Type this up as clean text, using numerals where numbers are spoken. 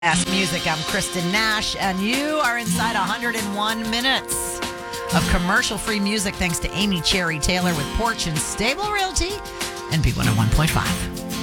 Ask Music. I'm Kristen Nash, and you are inside 101 minutes of commercial-free music thanks to Amy Cherry Taylor with Porch and Stable Realty and B101.5.